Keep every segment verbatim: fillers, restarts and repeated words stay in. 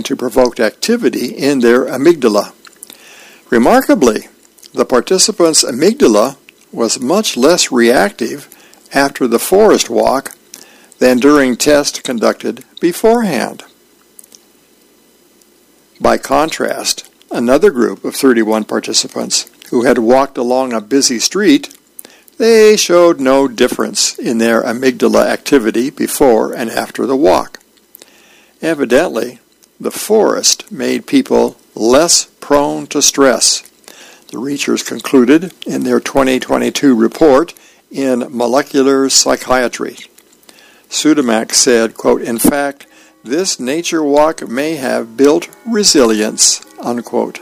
designed to provoke activity in their amygdala. Remarkably, the participants' amygdala was much less reactive after the forest walk than during tests conducted beforehand. By contrast, another group of thirty-one participants who had walked along a busy street, they showed no difference in their amygdala activity before and after the walk. Evidently, the forest made people less prone to stress. The researchers concluded in their twenty twenty-two report in Molecular Psychiatry. Sudamak said, quote, "In fact, this nature walk may have built resilience," unquote.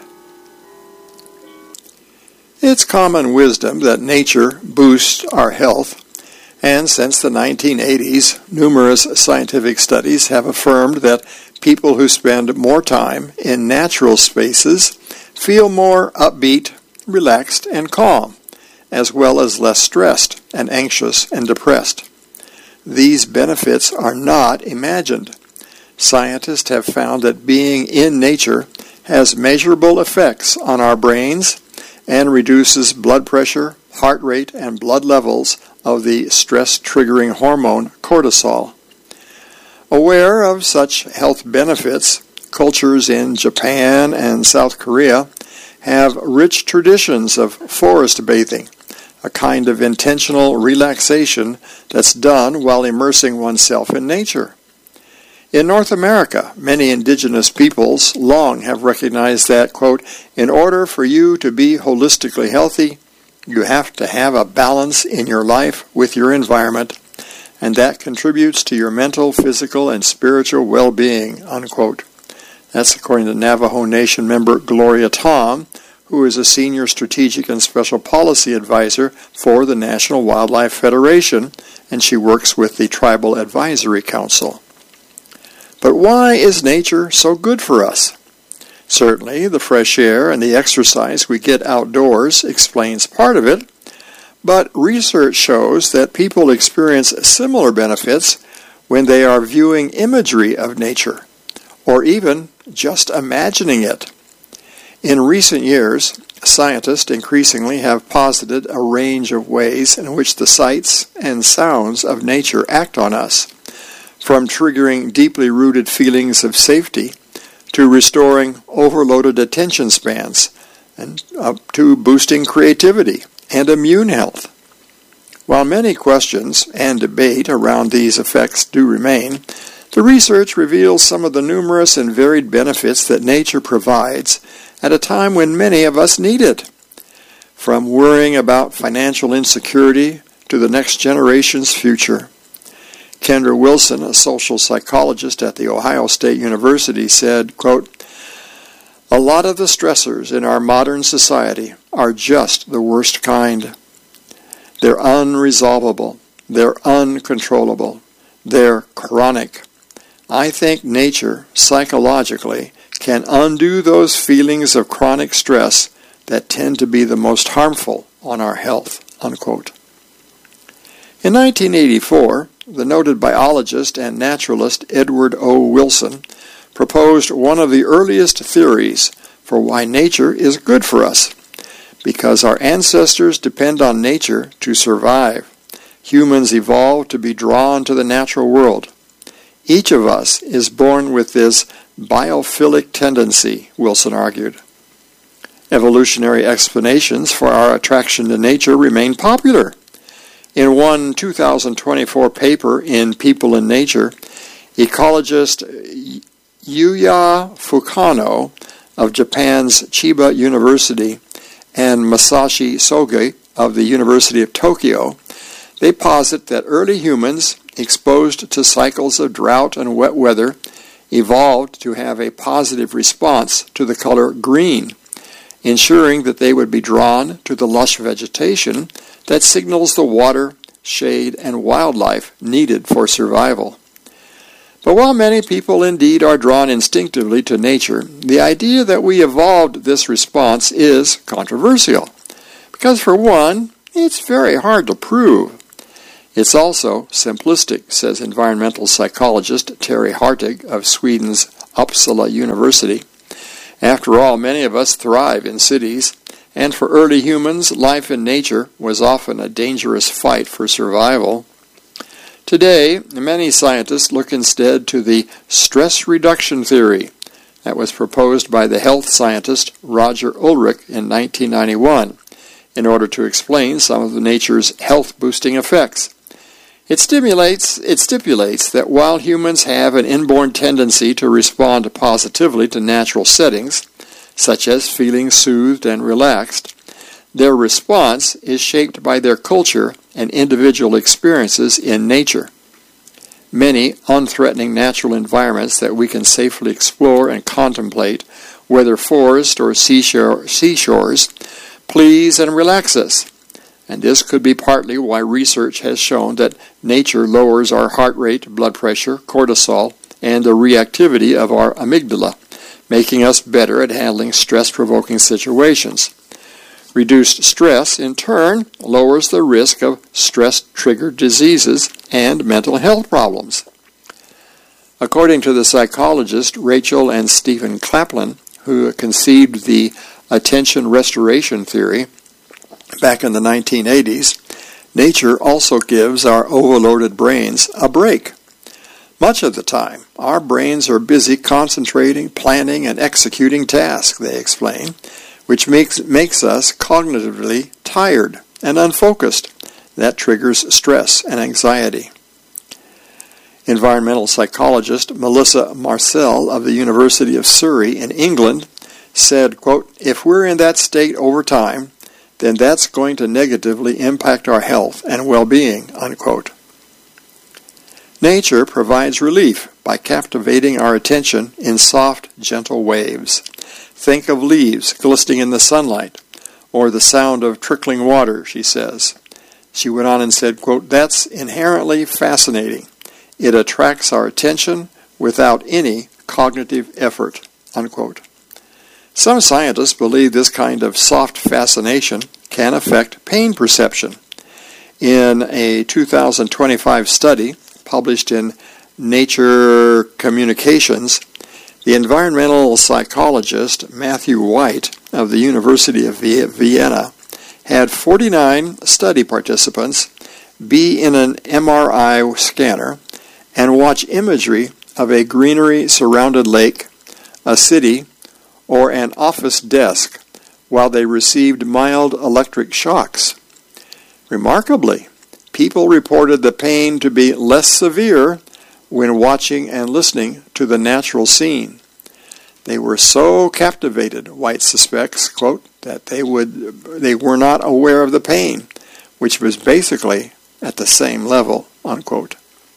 It's common wisdom that nature boosts our health, and since the nineteen eighties, numerous scientific studies have affirmed that people who spend more time in natural spaces feel more upbeat, relaxed, and calm, as well as less stressed and anxious and depressed. These benefits are not imagined. Scientists have found that being in nature has measurable effects on our brains and reduces blood pressure, heart rate, and blood levels of the stress-triggering hormone cortisol. Aware of such health benefits, cultures in Japan and South Korea have rich traditions of forest bathing, a kind of intentional relaxation that's done while immersing oneself in nature. In North America, many indigenous peoples long have recognized that, quote, "In order for you to be holistically healthy, you have to have a balance in your life with your environment, and that contributes to your mental, physical, and spiritual well-being," unquote. That's according to Navajo Nation member Gloria Tom, who is a senior strategic and special policy advisor for the National Wildlife Federation, and she works with the Tribal Advisory Council. But why is nature so good for us? Certainly, the fresh air and the exercise we get outdoors explains part of it, but research shows that people experience similar benefits when they are viewing imagery of nature, or even just imagining it. In recent years, scientists increasingly have posited a range of ways in which the sights and sounds of nature act on us, from triggering deeply rooted feelings of safety to restoring overloaded attention spans, and up to boosting creativity and immune health. While many questions and debate around these effects do remain, the research reveals some of the numerous and varied benefits that nature provides at a time when many of us need it. From worrying about financial insecurity to the next generation's future. Kendra Wilson, a social psychologist at The Ohio State University, said, quote, "A lot of the stressors in our modern society are just the worst kind. They're unresolvable. They're uncontrollable. They're chronic. I think nature, psychologically, can undo those feelings of chronic stress that tend to be the most harmful on our health," unquote. In nineteen eighty-four, the noted biologist and naturalist Edward O. Wilson proposed one of the earliest theories for why nature is good for us. Because our ancestors depend on nature to survive, humans evolved to be drawn to the natural world. Each of us is born with this biophilic tendency, Wilson argued. Evolutionary explanations for our attraction to nature remain popular. In one two thousand twenty-four paper in People and Nature, ecologist Yuya Fukano of Japan's Chiba University and Masashi Soge of the University of Tokyo, they posit that early humans exposed to cycles of drought and wet weather evolved to have a positive response to the color green, ensuring that they would be drawn to the lush vegetation that signals the water, shade, and wildlife needed for survival. But while many people indeed are drawn instinctively to nature, the idea that we evolved this response is controversial. Because for one, it's very hard to prove. It's also simplistic, says environmental psychologist Terry Hartig of Sweden's Uppsala University. After all, many of us thrive in cities, and for early humans, life in nature was often a dangerous fight for survival. Today, many scientists look instead to the stress reduction theory that was proposed by the health scientist Roger Ulrich in nineteen ninety-one in order to explain some of nature's health-boosting effects. It stimulates, it stipulates that while humans have an inborn tendency to respond positively to natural settings, such as feeling soothed and relaxed, their response is shaped by their culture and individual experiences in nature. Many unthreatening natural environments that we can safely explore and contemplate, whether forest or seashore, seashores, please and relax us. And this could be partly why research has shown that nature lowers our heart rate, blood pressure, cortisol, and the reactivity of our amygdala, making us better at handling stress-provoking situations. Reduced stress, in turn, lowers the risk of stress-triggered diseases and mental health problems. According to the psychologist Rachel and Stephen Claplin, who conceived the attention restoration theory back in the nineteen eighties, nature also gives our overloaded brains a break. Much of the time, our brains are busy concentrating, planning, and executing tasks, they explain, which makes, makes us cognitively tired and unfocused. That triggers stress and anxiety. Environmental psychologist Melissa Marcel of the University of Surrey in England said, quote, "If we're in that state over time, then that's going to negatively impact our health and well-being," unquote. Nature provides relief by captivating our attention in soft, gentle waves. Think of leaves glistening in the sunlight, or the sound of trickling water, she says. She went on and said, quote, "That's inherently fascinating. It attracts our attention without any cognitive effort," unquote. Some scientists believe this kind of soft fascination can affect pain perception. In a two thousand twenty-five study published in Nature Communications, the environmental psychologist Matthew White of the University of Vienna had forty-nine study participants be in an M R I scanner and watch imagery of a greenery-surrounded lake, a city, or an office desk while they received mild electric shocks. Remarkably, people reported the pain to be less severe when watching and listening to the natural scene. They were so captivated, White suspects, quote, that they would they were not aware of the pain, which was basically at the same level, unquote.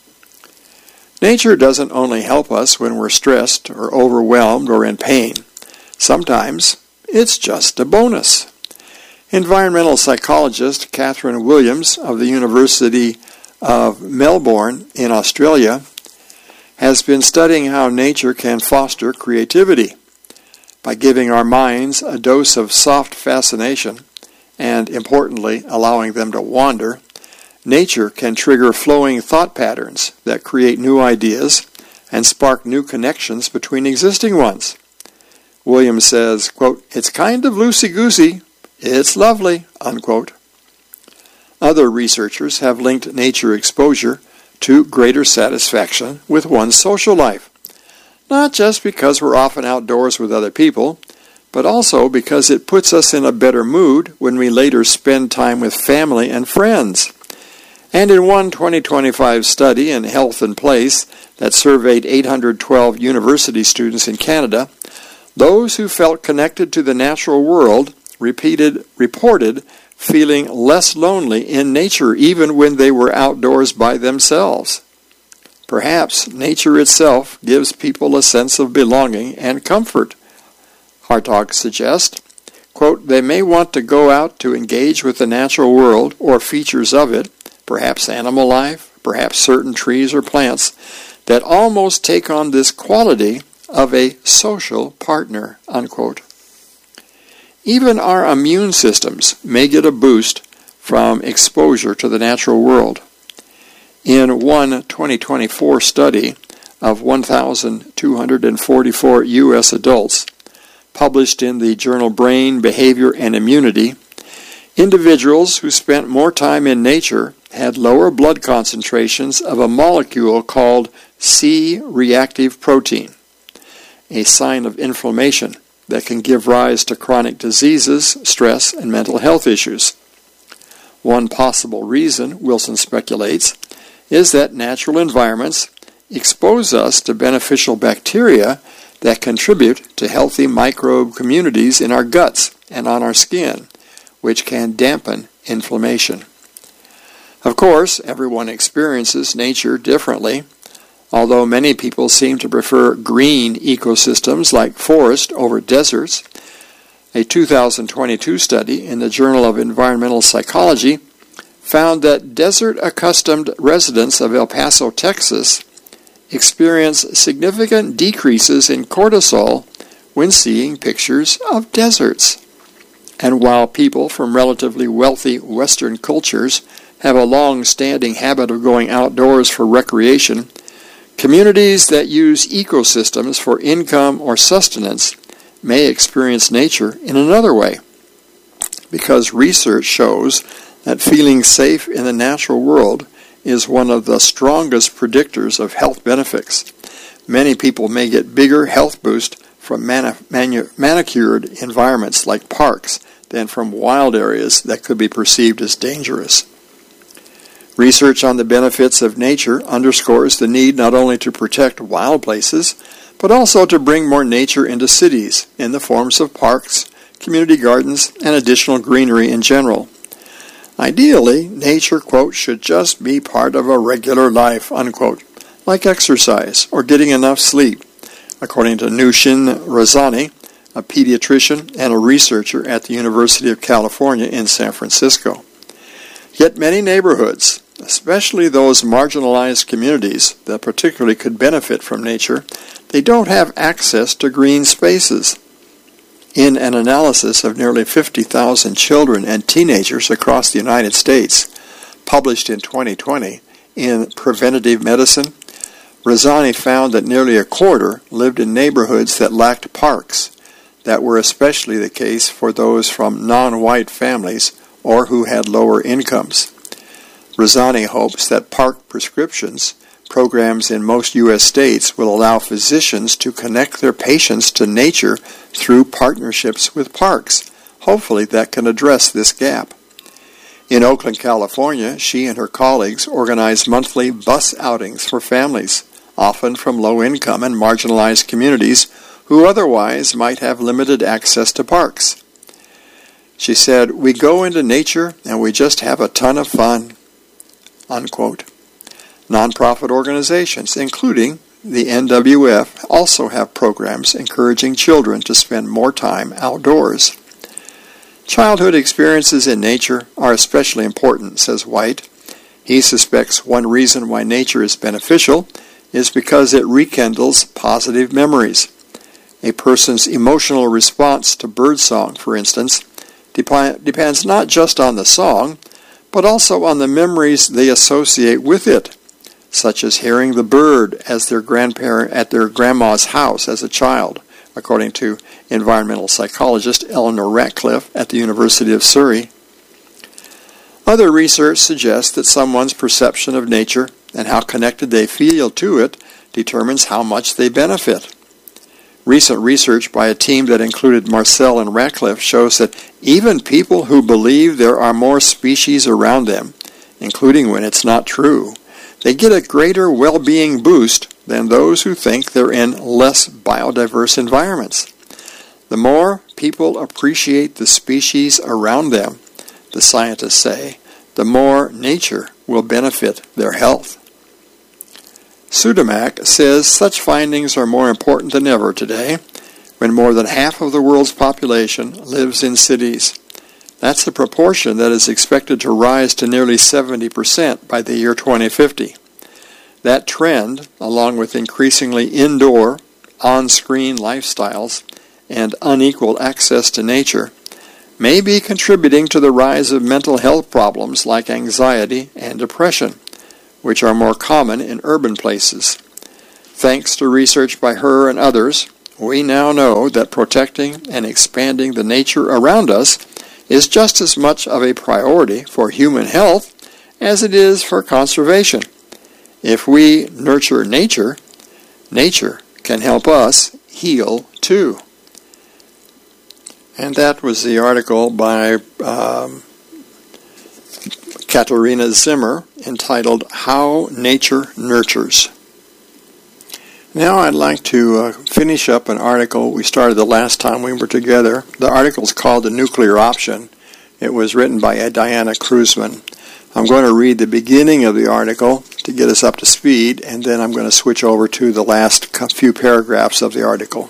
Nature doesn't only help us when we're stressed or overwhelmed or in pain. Sometimes it's just a bonus. Environmental psychologist Catherine Williams of the University of Melbourne in Australia has been studying how nature can foster creativity. By giving our minds a dose of soft fascination and, importantly, allowing them to wander, nature can trigger flowing thought patterns that create new ideas and spark new connections between existing ones. Williams says, quote, "It's kind of loosey-goosey. It's lovely," unquote. Other researchers have linked nature exposure to greater satisfaction with one's social life, not just because we're often outdoors with other people, but also because it puts us in a better mood when we later spend time with family and friends. And in one twenty twenty-five study in Health and Place that surveyed eight hundred twelve university students in Canada, those who felt connected to the natural world repeated, reported feeling less lonely in nature even when they were outdoors by themselves. Perhaps nature itself gives people a sense of belonging and comfort. Hartog suggests, quote, "They may want to go out to engage with the natural world or features of it, perhaps animal life, perhaps certain trees or plants, that almost take on this quality of a social partner," unquote. Even our immune systems may get a boost from exposure to the natural world. In one twenty twenty-four study of one thousand two hundred forty-four U S adults, published in the journal Brain, Behavior, and Immunity, individuals who spent more time in nature had lower blood concentrations of a molecule called C-reactive protein, a sign of inflammation that can give rise to chronic diseases, stress, and mental health issues. One possible reason, Wilson speculates, is that natural environments expose us to beneficial bacteria that contribute to healthy microbe communities in our guts and on our skin, which can dampen inflammation. Of course, everyone experiences nature differently. Although many people seem to prefer green ecosystems like forest over deserts, a two thousand twenty-two study in the Journal of Environmental Psychology found that desert-accustomed residents of El Paso, Texas, experience significant decreases in cortisol when seeing pictures of deserts. And while people from relatively wealthy Western cultures have a long-standing habit of going outdoors for recreation, communities that use ecosystems for income or sustenance may experience nature in another way, because research shows that feeling safe in the natural world is one of the strongest predictors of health benefits. Many people may get bigger health boost from mani- manu- manicured environments like parks than from wild areas that could be perceived as dangerous. Research on the benefits of nature underscores the need not only to protect wild places, but also to bring more nature into cities in the forms of parks, community gardens, and additional greenery in general. Ideally, nature, quote, should just be part of a regular life, unquote, like exercise or getting enough sleep, according to Nushin Razani, a pediatrician and a researcher at the University of California in San Francisco. Yet many neighborhoods, especially those marginalized communities that particularly could benefit from nature, they don't have access to green spaces. In an analysis of nearly fifty thousand children and teenagers across the United States, published in twenty twenty in Preventative Medicine, Razani found that nearly a quarter lived in neighborhoods that lacked parks, that were especially the case for those from non-white families or who had lower incomes. Razani hopes that park prescriptions programs in most U S states will allow physicians to connect their patients to nature through partnerships with parks. Hopefully that can address this gap. In Oakland, California, she and her colleagues organize monthly bus outings for families, often from low-income and marginalized communities who otherwise might have limited access to parks. She said, "We go into nature and we just have a ton of fun," unquote. Nonprofit organizations, including the N W F, also have programs encouraging children to spend more time outdoors. Childhood experiences in nature are especially important, says White. He suspects one reason why nature is beneficial is because it rekindles positive memories. A person's emotional response to birdsong, for instance, dep- depends not just on the song, but also on the memories they associate with it, such as hearing the bird as their grandparent at their grandma's house as a child, according to environmental psychologist Eleanor Ratcliffe at the University of Surrey. Other research suggests that someone's perception of nature and how connected they feel to it determines how much they benefit. Recent research by a team that included Marcel and Ratcliffe shows that even people who believe there are more species around them, including when it's not true, they get a greater well-being boost than those who think they're in less biodiverse environments. The more people appreciate the species around them, the scientists say, the more nature will benefit their health. Sudamak says such findings are more important than ever today, when more than half of the world's population lives in cities. That's a proportion that is expected to rise to nearly seventy percent by the year twenty fifty. That trend, along with increasingly indoor, on-screen lifestyles and unequal access to nature, may be contributing to the rise of mental health problems like anxiety and depression, which are more common in urban places. Thanks to research by her and others, we now know that protecting and expanding the nature around us is just as much of a priority for human health as it is for conservation. If we nurture nature, nature can help us heal too. And that was the article by um, Katharina Zimmer entitled How Nature Nurtures. Now I'd like to uh, finish up an article we started the last time we were together. The article is called The Nuclear Option. It was written by Diana Kruzman. I'm going to read the beginning of the article to get us up to speed, and then I'm going to switch over to the last few paragraphs of the article.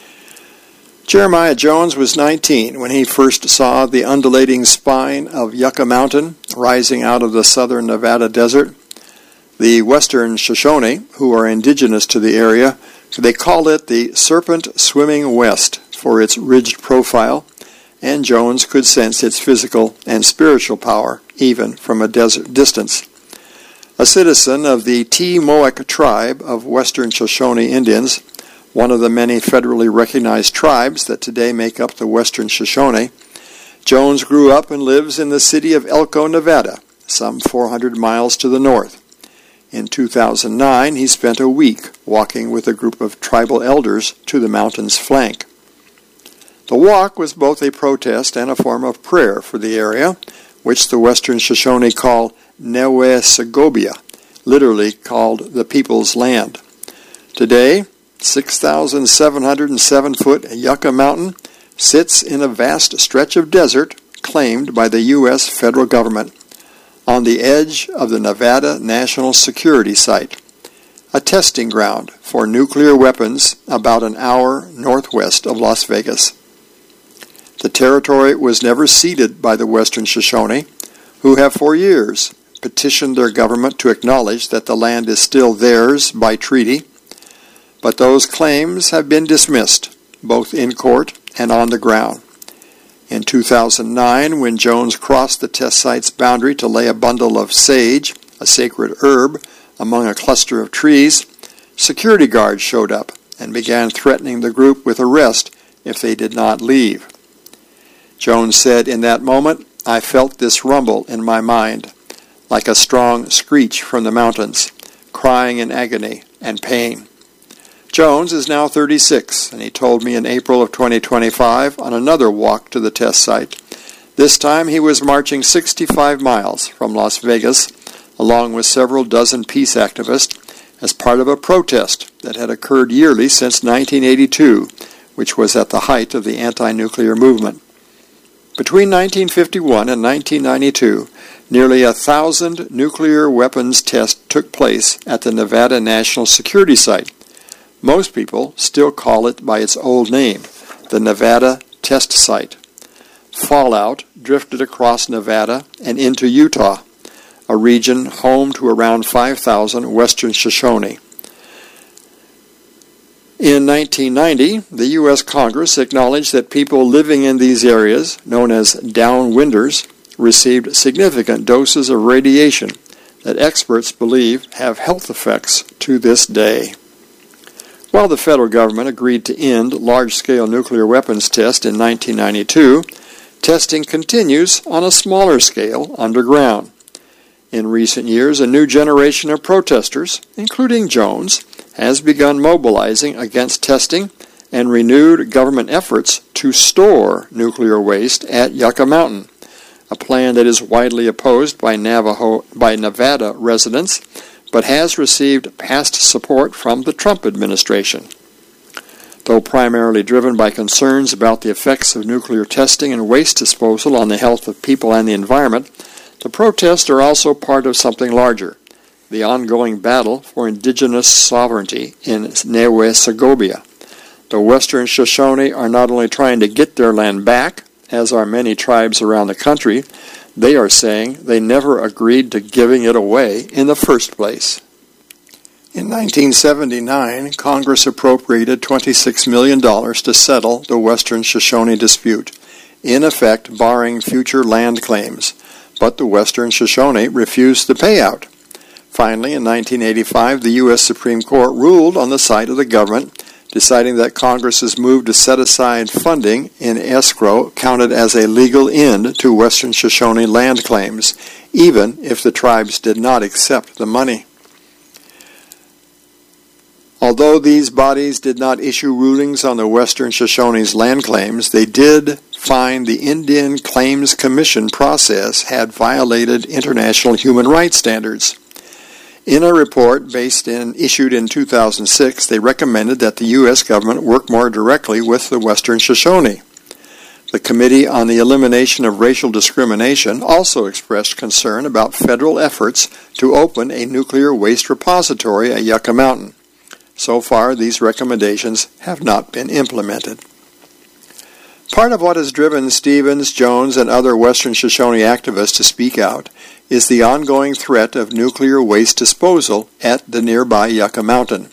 Jeremiah Jones was nineteen when he first saw the undulating spine of Yucca Mountain rising out of the southern Nevada desert. The Western Shoshone, who are indigenous to the area, they call it the Serpent Swimming West for its ridged profile, and Jones could sense its physical and spiritual power even from a desert distance. A citizen of the T-Moak tribe of Western Shoshone Indians, one of the many federally recognized tribes that today make up the Western Shoshone, Jones grew up and lives in the city of Elko, Nevada, some four hundred miles to the north. In two thousand nine, he spent a week walking with a group of tribal elders to the mountain's flank. The walk was both a protest and a form of prayer for the area, which the Western Shoshone call Newesegobia, literally called the People's Land. Today, six thousand seven hundred seven foot Yucca Mountain sits in a vast stretch of desert claimed by the U S federal government on the edge of the Nevada National Security Site, a testing ground for nuclear weapons about an hour northwest of Las Vegas. The territory was never ceded by the Western Shoshone, who have for years petitioned their government to acknowledge that the land is still theirs by treaty, but those claims have been dismissed, both in court and on the ground. In two thousand nine, when Jones crossed the test site's boundary to lay a bundle of sage, a sacred herb, among a cluster of trees, security guards showed up and began threatening the group with arrest if they did not leave. Jones said, "In that moment, I felt this rumble in my mind, like a strong screech from the mountains, crying in agony and pain." Jones is now thirty-six, and he told me in April of twenty twenty-five on another walk to the test site. This time he was marching sixty-five miles from Las Vegas, along with several dozen peace activists, as part of a protest that had occurred yearly since nineteen eighty-two, which was at the height of the anti-nuclear movement. Between nineteen fifty-one and nineteen ninety-two, nearly a thousand nuclear weapons tests took place at the Nevada National Security Site. Most people still call it by its old name, the Nevada Test Site. Fallout drifted across Nevada and into Utah, a region home to around five thousand Western Shoshone. In nineteen ninety, the U S Congress acknowledged that people living in these areas, known as downwinders, received significant doses of radiation that experts believe have health effects to this day. While the federal government agreed to end large-scale nuclear weapons tests in nineteen ninety-two, testing continues on a smaller scale underground. In recent years, a new generation of protesters, including Jones, has begun mobilizing against testing and renewed government efforts to store nuclear waste at Yucca Mountain, a plan that is widely opposed by Navajo, by Nevada residents, but has received past support from the Trump administration. Though primarily driven by concerns about the effects of nuclear testing and waste disposal on the health of people and the environment, the protests are also part of something larger, the ongoing battle for indigenous sovereignty in Newesegobia. The Western Shoshone are not only trying to get their land back, as are many tribes around the country, they are saying they never agreed to giving it away in the first place. In nineteen seventy-nine, Congress appropriated twenty-six million dollars to settle the Western Shoshone dispute, in effect barring future land claims, but the Western Shoshone refused the payout. Finally, in nineteen eighty-five, the U S Supreme Court ruled on the side of the government, deciding that Congress's move to set aside funding in escrow counted as a legal end to Western Shoshone land claims, even if the tribes did not accept the money. Although these bodies did not issue rulings on the Western Shoshone's land claims, they did find the Indian Claims Commission process had violated international human rights standards. In a report based in, issued in two thousand six, they recommended that the U S government work more directly with the Western Shoshone. The Committee on the Elimination of Racial Discrimination also expressed concern about federal efforts to open a nuclear waste repository at Yucca Mountain. So far, these recommendations have not been implemented. Part of what has driven Stevens, Jones, and other Western Shoshone activists to speak out is the ongoing threat of nuclear waste disposal at the nearby Yucca Mountain.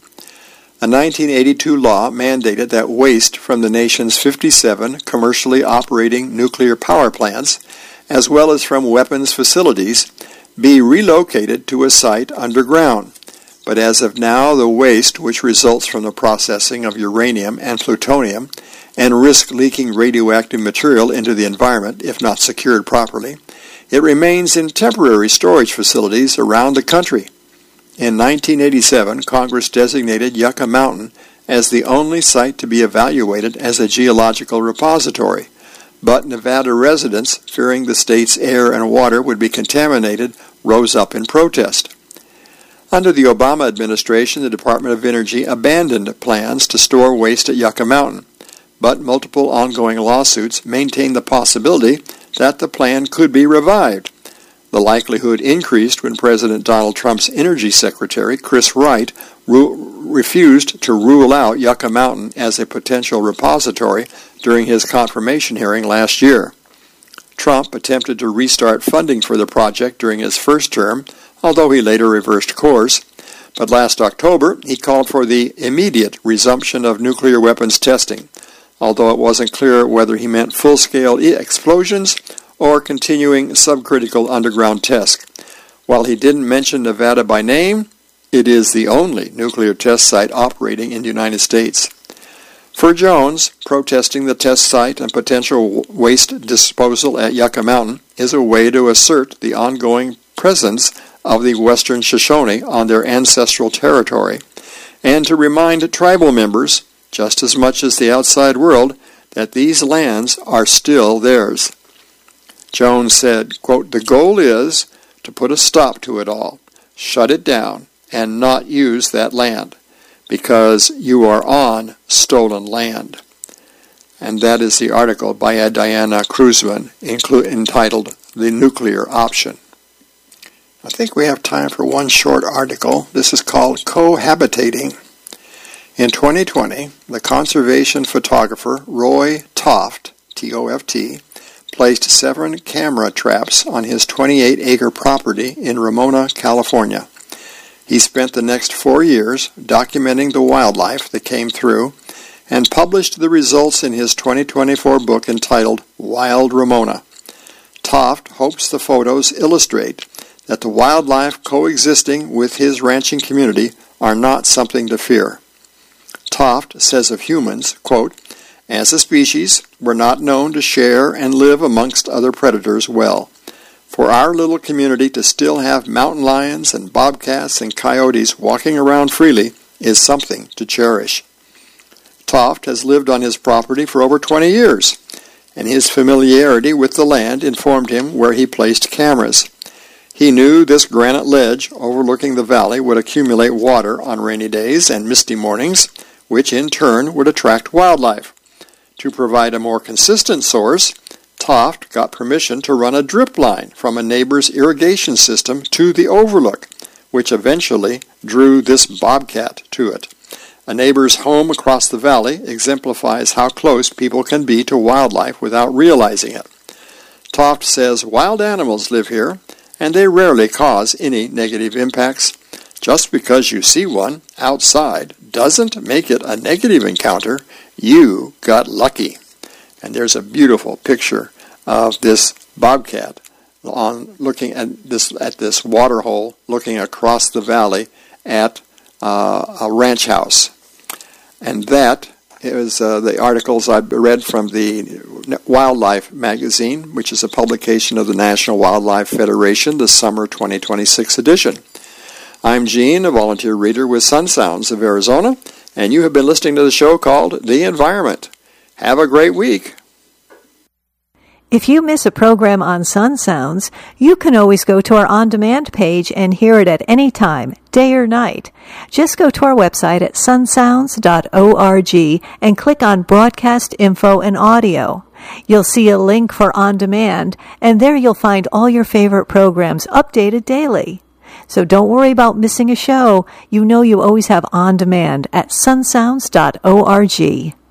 A nineteen eighty-two law mandated that waste from the nation's fifty-seven commercially operating nuclear power plants, as well as from weapons facilities, be relocated to a site underground. But as of now, the waste, which results from the processing of uranium and plutonium and risk leaking radioactive material into the environment if not secured properly, it remains in temporary storage facilities around the country. In nineteen eighty-seven, Congress designated Yucca Mountain as the only site to be evaluated as a geological repository, but Nevada residents, fearing the state's air and water would be contaminated, rose up in protest. Under the Obama administration, the Department of Energy abandoned plans to store waste at Yucca Mountain, but multiple ongoing lawsuits maintain the possibility that the plan could be revived. The likelihood increased when President Donald Trump's Energy Secretary, Chris Wright, ru- refused to rule out Yucca Mountain as a potential repository during his confirmation hearing last year. Trump attempted to restart funding for the project during his first term, although he later reversed course. But last October, he called for the immediate resumption of nuclear weapons testing, although it wasn't clear whether he meant full-scale explosions or continuing subcritical underground tests. While he didn't mention Nevada by name, it is the only nuclear test site operating in the United States. For Jones, protesting the test site and potential waste disposal at Yucca Mountain is a way to assert the ongoing presence of the Western Shoshone on their ancestral territory, and to remind tribal members, just as much as the outside world, that these lands are still theirs. Jones said, quote, "The goal is to put a stop to it all, shut it down, and not use that land, because you are on stolen land." And that is the article by Diana Kruzman entitled "The Nuclear Option." I think we have time for one short article. This is called Cohabitating. In twenty twenty, the conservation photographer Roy Toft, T O F T, placed seven camera traps on his twenty-eight acre property in Ramona, California. He spent the next four years documenting the wildlife that came through and published the results in his twenty twenty-four book entitled Wild Ramona. Toft hopes the photos illustrate that the wildlife coexisting with his ranching community are not something to fear. Toft says of humans, quote, "As a species, we're not known to share and live amongst other predators well. For our little community to still have mountain lions and bobcats and coyotes walking around freely is something to cherish." Toft has lived on his property for over twenty years, and his familiarity with the land informed him where he placed cameras. He knew this granite ledge overlooking the valley would accumulate water on rainy days and misty mornings, which in turn would attract wildlife. To provide a more consistent source, Toft got permission to run a drip line from a neighbor's irrigation system to the overlook, which eventually drew this bobcat to it. A neighbor's home across the valley exemplifies how close people can be to wildlife without realizing it. Toft says wild animals live here, and they rarely cause any negative impacts. Just because you see one outside doesn't make it a negative encounter. You got lucky. And there's a beautiful picture of this bobcat on looking at this at this water hole, looking across the valley at uh, a ranch house. And that is uh, the articles I read from the Wildlife magazine, which is a publication of the National Wildlife Federation, the summer twenty twenty-six edition. I'm Gene, a volunteer reader with Sun Sounds of Arizona, and you have been listening to the show called The Environment. Have a great week. If you miss a program on Sun Sounds, you can always go to our on-demand page and hear it at any time, day or night. Just go to our website at sun sounds dot org and click on Broadcast Info and Audio. You'll see a link for on-demand, and there you'll find all your favorite programs updated daily. So don't worry about missing a show. You know you always have on-demand at sun sounds dot org.